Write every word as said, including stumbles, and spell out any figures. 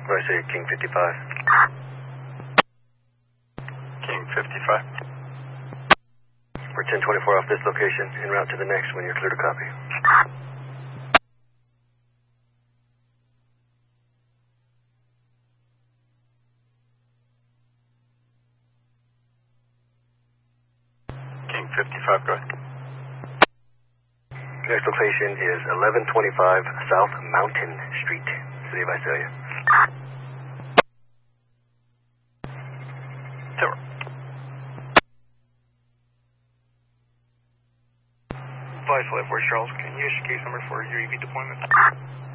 I say King fifty-five. King fifty-five. We're ten twenty-four off this location, en route to the next when you're clear to copy. King fifty-five, go ahead. Next location is eleven twenty-five South Mountain Street, City of Visalia. Tower. Visalia for Charles, can you use case number for your U A V deployment?